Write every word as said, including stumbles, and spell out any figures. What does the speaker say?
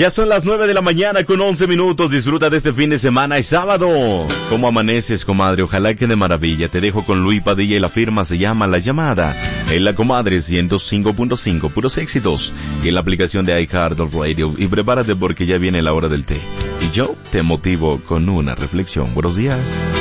Ya son las nueve de la mañana con once minutos. Disfruta de este fin de semana y sábado. ¿Cómo amaneces, comadre? Ojalá que de maravilla. Te dejo con Luis Padilla y la firma se llama La Llamada. En la comadre ciento cinco punto cinco, puros éxitos. Y en la aplicación de iHeartRadio. Y prepárate porque ya viene la hora del té. Y yo te motivo con una reflexión. Buenos días.